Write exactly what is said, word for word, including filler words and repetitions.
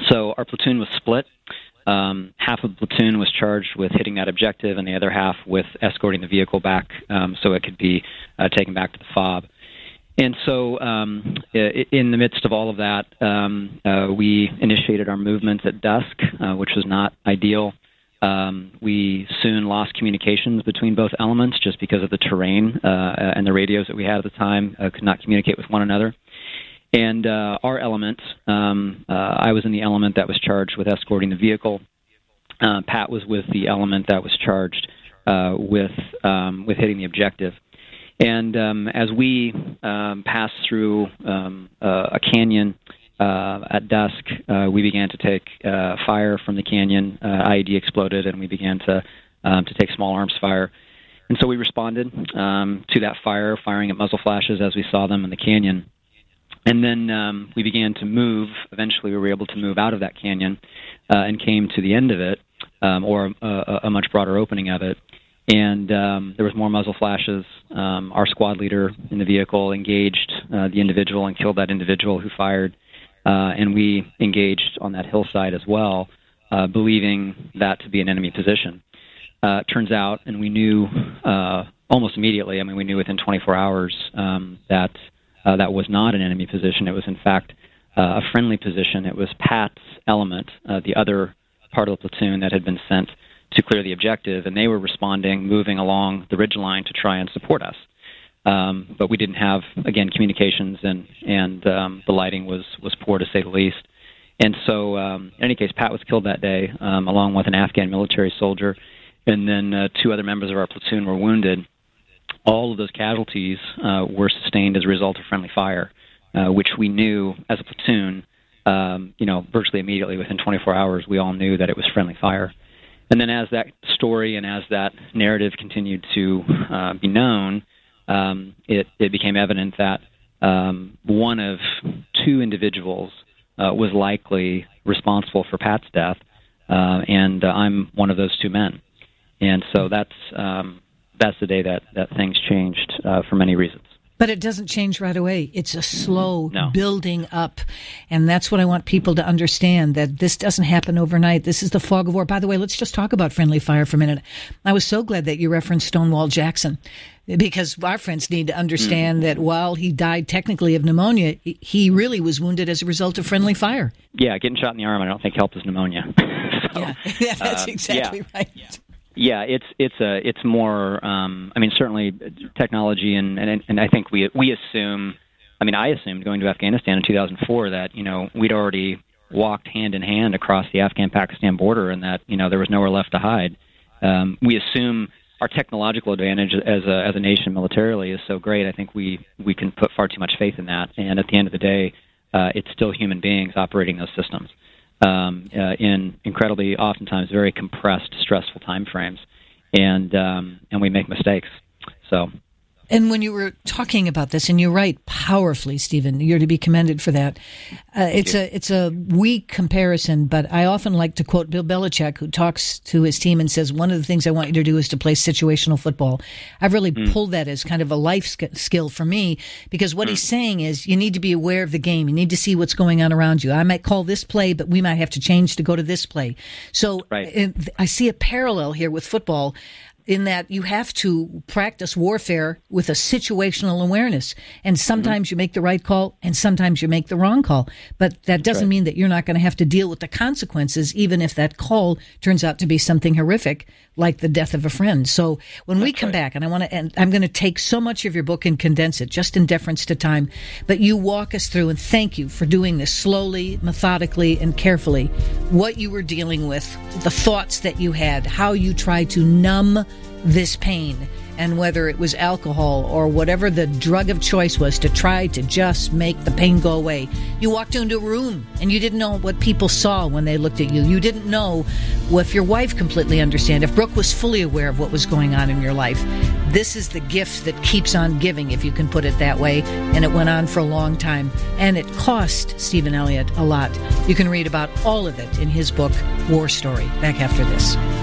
So our platoon was split. Um, half of the platoon was charged with hitting that objective, and the other half with escorting the vehicle back um, so it could be uh, taken back to the FOB. And so um, in the midst of all of that, um, uh, we initiated our movements at dusk, uh, which was not ideal. Um, we soon lost communications between both elements just because of the terrain uh, and the radios that we had at the time uh, could not communicate with one another. And uh, our element, um, uh, I was in the element that was charged with escorting the vehicle. Uh, Pat was with the element that was charged uh, with um, with hitting the objective. And um, as we um, passed through um, uh, a canyon uh, at dusk, uh, we began to take uh, fire from the canyon. Uh, I E D exploded, and we began to um, to take small arms fire. And so we responded um, to that fire, firing at muzzle flashes as we saw them in the canyon. And then um, we began to move. Eventually, we were able to move out of that canyon uh, and came to the end of it, um, or a, a much broader opening of it. And um, there was more muzzle flashes. Um, our squad leader in the vehicle engaged uh, the individual and killed that individual who fired. Uh, and we engaged on that hillside as well, uh, believing that to be an enemy position. Uh, turns out, and we knew uh, almost immediately, I mean, we knew within twenty-four hours um, that uh, that was not an enemy position. It was, in fact, uh, a friendly position. It was Pat's element, uh, the other part of the platoon that had been sent to clear the objective, and they were responding, moving along the ridgeline to try and support us. Um, but we didn't have, again, communications, and, and um, the lighting was, was poor, to say the least. And so, um, in any case, Pat was killed that day, um, along with an Afghan military soldier, and then uh, two other members of our platoon were wounded. All of those casualties uh, were sustained as a result of friendly fire, uh, which we knew as a platoon, um, you know, virtually immediately, within twenty-four hours, we all knew that it was friendly fire. And then as that story and as that narrative continued to uh, be known, um, it, it became evident that um, one of two individuals uh, was likely responsible for Pat's death, uh, and uh, I'm one of those two men. And so that's um, that's the day that, that things changed uh, for many reasons. But it doesn't change right away. It's a slow no. building up. And that's what I want people to understand, that this doesn't happen overnight. This is the fog of war. By the way, let's just talk about friendly fire for a minute. I was so glad that you referenced Stonewall Jackson, because our friends need to understand mm. that while he died technically of pneumonia, he really was wounded as a result of friendly fire. Yeah, getting shot in the arm I don't think helped his pneumonia. so, yeah. yeah, that's uh, exactly yeah. right. Yeah. Yeah, it's it's a it's more. Um, I mean, certainly technology, and, and and I think we we assume. I mean, I assumed going to Afghanistan in two thousand four that you know we'd already walked hand in hand across the Afghan-Pakistan border, and that you know there was nowhere left to hide. Um, we assume our technological advantage as a as a nation militarily is so great. I think we we can put far too much faith in that, and at the end of the day, uh, it's still human beings operating those systems. Um, uh, in incredibly, oftentimes, very compressed, stressful time frames, and um, and we make mistakes. So, and when you were talking about this, and you're right, powerfully, Stephen, you're to be commended for that. Uh, it's a it's a weak comparison, but I often like to quote Bill Belichick, who talks to his team and says, "One of the things I want you to do is to play situational football." I've really mm. pulled that as kind of a life sk- skill for me, because what mm. he's saying is you need to be aware of the game. You need to see what's going on around you. I might call this play, but we might have to change to go to this play. So right. I see a parallel here with football, in that you have to practice warfare with a situational awareness. And sometimes mm-hmm. you make the right call, and sometimes you make the wrong call. But that doesn't right. mean that you're not going to have to deal with the consequences, even if that call turns out to be something horrific, like the death of a friend. So when That's we come right. back, and I want to, and I'm going to take so much of your book and condense it, just in deference to time, but you walk us through, and thank you for doing this slowly, methodically, and carefully, what you were dealing with, the thoughts that you had, how you tried to numb this pain, and whether it was alcohol or whatever the drug of choice was to try to just make the pain go away. You walked into a room and you didn't know what people saw when they looked at you. You didn't know if your wife completely understood, if Brooke was fully aware of what was going on in your life. This is the gift that keeps on giving, if you can put it that way, and it went on for a long time. And it cost Stephen Elliott a lot. You can read about all of it in his book, War Story. Back after this.